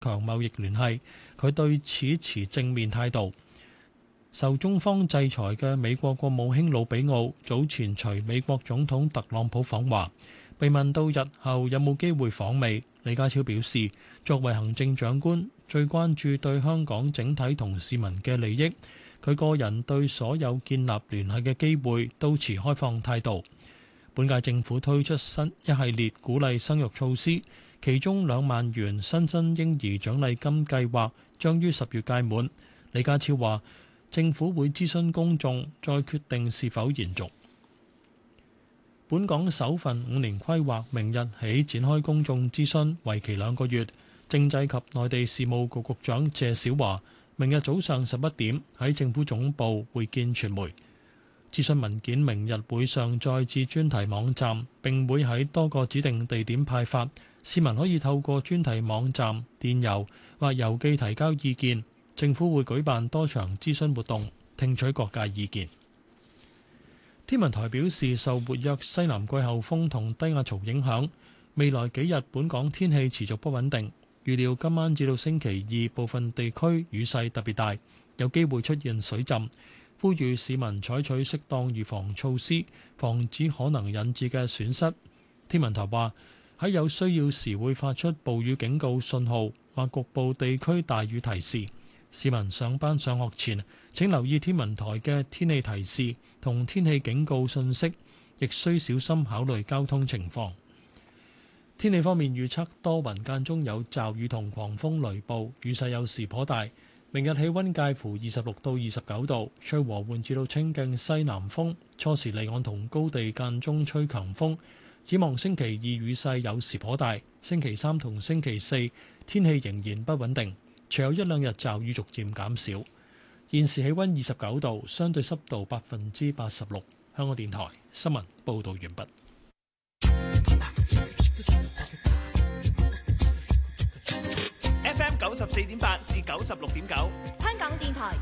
強貿易聯繫，佢對此持正面態度。受中方制裁嘅美國國務卿魯比奧早前隨美國總統特朗普訪華，被問到日後有冇機會訪美，李家超表示，作為行政長官，最關注對香港整體同市民嘅利益。佢個人對所有建立聯繫嘅機會都持開放態度。本屆政府推出新一系列鼓勵生育措施，其中2萬元新生嬰兒獎勵金計劃將於10月屆滿。李家超話，政府會諮詢公眾，再決定是否延續。本港首份5年規劃明日起展開公眾諮詢，為期2個月。政制及內地事務局局長謝小華明日早上11點喺政府總部會見傳媒。諮詢文件明日會上載至專題網站，並會喺多個指定地點派發。市民可以透過專題網站、電郵或郵寄提交意見。政府會舉辦多場諮詢活動，聽取各界意見。天文台表示，受活躍西南季候風同低壓槽影響，未來幾日本港天氣持續不穩定。預料今晚至到星期2，部分地區雨勢特別大，有機會出現水浸。呼籲市民採取適當預防措施，防止可能引致嘅損失。天文台話，喺有需要時會發出暴雨警告信號或局部地區大雨提示。市民上班上學前請留意天文台嘅天氣提示同天氣警告信息，亦需小心考慮交通情況。天氣方面預測多雲，間中有驟雨同狂風雷暴，雨勢有時頗大。明日氣溫介乎26到29度，吹和緩至到清勁西南風，初時離岸同高地間中吹強風。展望星期2雨勢有時頗大，星期3同星期4天氣仍然不穩定。隨後1-2日驟雨逐漸減少。現時氣溫29度，相對濕度86%。香港電台新聞報導完畢。 FM 94.8至96.9，香港電台